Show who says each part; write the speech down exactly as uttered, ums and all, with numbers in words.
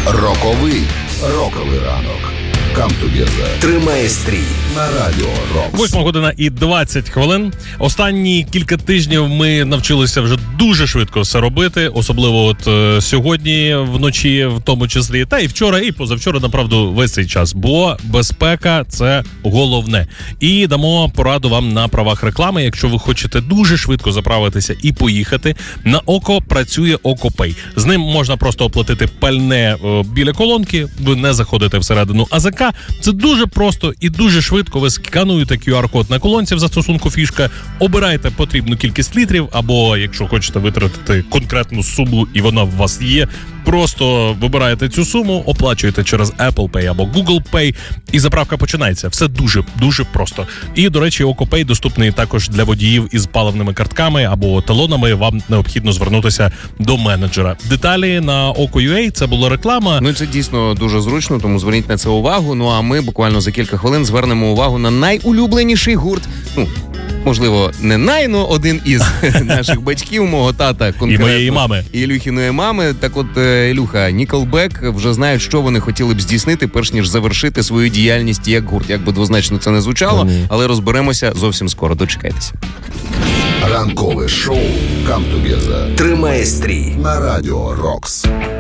Speaker 1: Роковий роковий ранок. Come together. Тримає стрій на Радіо Рокс.
Speaker 2: Восьма година і двадцять хвилин. Останні кілька тижнів ми навчилися вже дуже швидко все робити, особливо от е, сьогодні вночі, в тому числі, та і вчора, і позавчора, направду, весь цей час. Бо безпека – це головне. І дамо пораду вам на правах реклами. Якщо ви хочете дуже швидко заправитися і поїхати, на Око працює OkoPay. З ним можна просто оплатити пальне е, біля колонки, ви не заходите всередину АЗК. Це дуже просто і дуже швидко. Ви скануєте ку ар-код на колонці в застосунку «Фішка», обираєте потрібну кількість літрів, або, якщо хочете витратити конкретну суму і вона в вас є, просто вибираєте цю суму, оплачуєте через Apple Pay або Google Pay, і заправка починається. Все дуже-дуже просто. І, до речі, OkoPay доступний також для водіїв із паливними картками або талонами. Вам необхідно звернутися до менеджера. Деталі на Око.ua. Це була реклама.
Speaker 3: Ну, це дійсно дуже зручно, тому зверніть на це увагу. Ну, а ми буквально за кілька хвилин звернемо увагу на найулюбленіший гурт. Ну, можливо, не най, но один із наших батьків, мого тата конкретно.
Speaker 2: І моєї мами.
Speaker 3: І Ілюхіної мами. Так от, Ілюха, Nickelback вже знають, що вони хотіли б здійснити, перш ніж завершити свою діяльність як гурт. Як би двозначно це не звучало, mm. але розберемося зовсім скоро. Дочекайтеся.
Speaker 1: Ранкове шоу «Come together» тримає стрій на Радіо Рокс.